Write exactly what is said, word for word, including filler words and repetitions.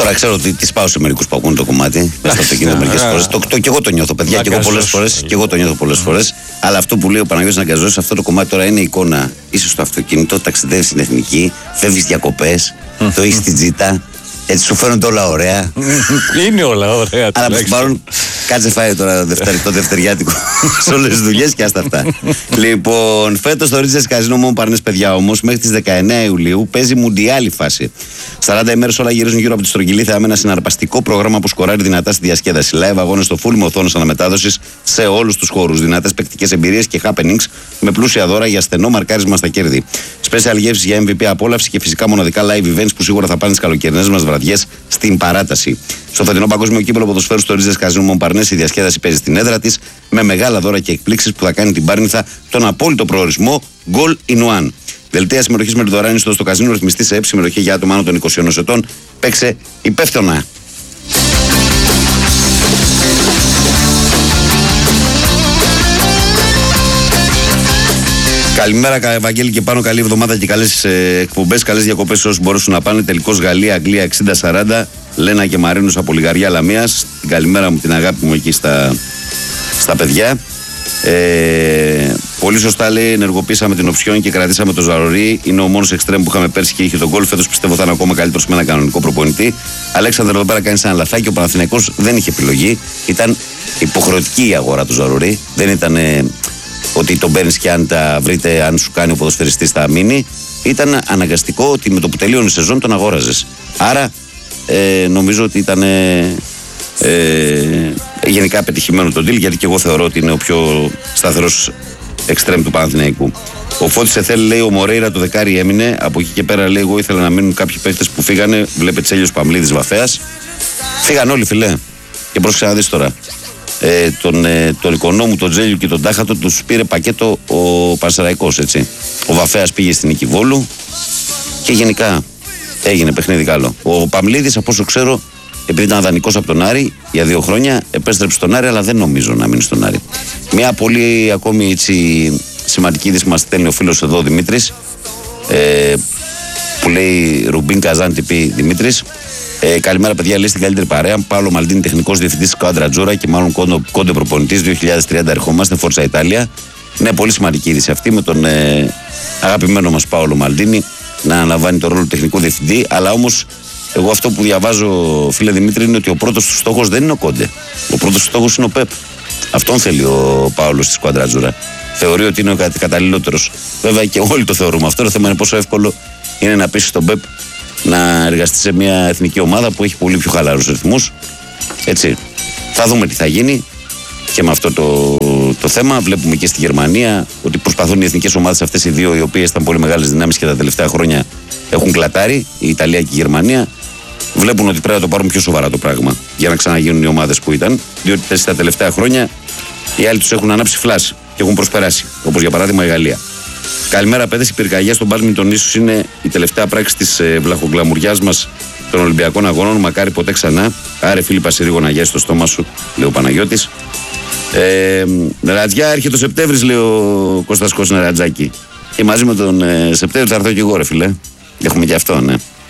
Τώρα ξέρω ότι τη πάω σε μερικούς που ακούνε το κομμάτι. Στο αυτοκίνητο μερικές φορές. Το, το, και εγώ το νιώθω, παιδιά. Και εγώ πολλές φορές. Και εγώ το νιώθω πολλές φορές. Αλλά αυτό που λέει ο Παναγιώτης Ναγκαζός, αυτό το κομμάτι τώρα είναι εικόνα. Είσαι στο αυτοκίνητο, ταξιδεύεις στην εθνική, φεύγεις διακοπές, το είσαι στην τζίτα. Έτσι σου φαίνονται όλα ωραία. Είναι όλα ωραία. Αλλά προς παρόν, κάτσε φάει τώρα το δευτεριάτικο σε όλες τις δουλειές και άστα αυτά. Λοιπόν, φέτος το Ρίτζες Καζίνο μόνο Παρνές, παιδιά, όμως μέχρι τις δεκαεννέα Ιουλίου παίζει μουντιάλη φάση. σαράντα ημέρες όλα γυρίζουν γύρω από τη στρογγυλή θεά με ένα συναρπαστικό πρόγραμμα που σκοράρει δυνατά στη διασκέδαση. Live αγώνες στο full με οθόνες αναμετάδοσης σε όλους τους χώρους. Δυνατές παικτικές εμπειρίες και happenings με πλούσια δώρα για στενό μαρκάρισμα στα κέρδη. Special γεύσεις για εμ βι πι απόλαυση και φυσικά μοναδικά live events που σίγουρα θα πάνε τις καλοκαιρινές μας βραδιές στην παράταση. Στο φετινό παγκόσμιο κύπελλο ποδοσφαίρου στο Ρίτζες Καζίνο Μομπαρνές η διασκέδαση παίζει στην έδρα της με μεγάλα δώρα και εκπλήξεις που θα κάνει την Πάρνηθα τον απόλυτο προορισμό Goal in One. Δελτία συμμετοχής με το δωρεάν ιστό στο καζίνο ρυθμιστή σε ΕΠ, συμμετοχή για άτομα άνω των είκοσι ενός ετών. Παίξε υπεύθυνα. Καλημέρα, Ευαγγέλη, και πάνω. Καλή εβδομάδα και καλές ε, εκπομπές. Καλές διακοπές όσοι μπορέσουν να πάνε. Τελικός Γαλλία-Αγγλία εξήντα σαράντα. Λένα και Μαρίνος από Λιγαριά Λαμίας. Την καλημέρα μου, την αγάπη μου εκεί στα, στα παιδιά. Ε, πολύ σωστά λέει: ενεργοποίησαμε την οψιόν και κρατήσαμε το Ζαρορί. Είναι ο μόνος εξτρέμ που είχαμε πέρσι και είχε τον γκολ. Φέτος πιστεύω θα είναι ακόμα καλύτερος με ένα κανονικό προπονητή. Αλέξανδρο, εδώ πέρα κάνει ένα λαθάκι. Ο Παναθηναϊκός δεν είχε επιλογή. Ήταν υποχρεωτική η αγορά του Ζαρορί. Δεν ήταν ε, ότι τον παίρνει και αν τα βρείτε, αν σου κάνει ο ποδοσφαιριστής θα μείνει. Ήταν αναγκαστικό ότι με το που τελείωνε η σεζόν τον αγόραζες. Άρα ε, νομίζω ότι ήταν. Ε, Ε, γενικά πετυχημένο το deal, γιατί και εγώ θεωρώ ότι είναι ο πιο σταθερός εξτρέμ του Παναθηναϊκού. Ο Φώτης Εθέλ λέει: ο Μορέιρα το δεκάρι έμεινε. Από εκεί και πέρα λέει: εγώ ήθελα να μείνουν κάποιοι παίχτες που φύγανε. Βλέπε Τσέλιος, Παμλίδης, Βαφέας. Φύγαν όλοι, φιλέ. Και πρόσεξε να δεις τώρα. Ε, τον, ε, τον Οικονόμου, τον Τζέλιο και τον Τάχατο τους πήρε πακέτο ο Πανσεραϊκός, έτσι. Ο Βαφέας πήγε στην Νίκη Βόλου και γενικά έγινε παιχνίδι καλό. Ο Παμλίδης, από όσο ξέρω, επειδή ήταν δανεικός από τον Άρη για δύο χρόνια, επέστρεψε στον Άρη, αλλά δεν νομίζω να μείνει στον Άρη. Μια πολύ ακόμη έτσι σημαντική είδηση μας στέλνει ο φίλος εδώ, Δημήτρης, ε, που λέει Ρουμπίν Καζάν τυπή Δημήτρης. Ε, καλημέρα, παιδιά, λέει στην καλύτερη παρέα. Παύλο Μαλντίνη, τεχνικός διευθυντής της Σκουάντρα Τζούρα και μάλλον κόντο, κόντο προπονητής. δύο χιλιάδες τριάντα ερχόμαστε, Φόρτσα Ιταλία. Είναι πολύ σημαντική είδηση αυτή με τον ε, αγαπημένο μας Παύλο Μαλντίνη να αναλαμβάνει το ρόλο του τεχνικού διευθυντή, αλλά όμως. Εγώ αυτό που διαβάζω, φίλε Δημήτρη, είναι ότι ο πρώτος του στόχος δεν είναι ο Κόντε. Ο πρώτος του στόχος είναι ο Πεπ. Αυτόν θέλει ο Παύλος στη Σκουάντρα Τζούρα. Θεωρεί ότι είναι ο καταλληλότερος. Βέβαια και όλοι το θεωρούμε αυτό. Το θέμα είναι πόσο εύκολο είναι να πείσει τον Πεπ να εργαστεί σε μια εθνική ομάδα που έχει πολύ πιο χαλαρούς ρυθμούς. Έτσι. Θα δούμε τι θα γίνει και με αυτό το, το θέμα. Βλέπουμε και στη Γερμανία ότι προσπαθούν οι εθνικές ομάδες αυτές οι δύο, οι οποίες ήταν πολύ μεγάλες δυνάμεις και τα τελευταία χρόνια έχουν κλατάρει, η Ιταλία και η Γερμανία. Βλέπουν ότι πρέπει να το πάρουν πιο σοβαρά το πράγμα για να ξαναγίνουν οι ομάδες που ήταν. Διότι τα τελευταία χρόνια οι άλλοι τους έχουν ανάψει φλάση και έχουν προσπεράσει. Όπως για παράδειγμα η Γαλλία. Καλημέρα, παιδες. Η πυρκαγιά στον μπάντμιντον ίσως είναι η τελευταία πράξη της ε, βλαχογκλαμουριάς μας των Ολυμπιακών Αγώνων. Μακάρι ποτέ ξανά. Άρε, Φίλιππα, Συρίγο, να γιάσει το στόμα σου, λέει ο Παναγιώτης. Ε, Ρατζιά, έρχεται ο Σεπτέμβρης, λέει ο Κώστας Νερατζάκη. Και μαζί με τον ε, Σεπτέμβρη θα έρθω και εγώ, ρε φίλε. Έχουμε και αυτό, ναι.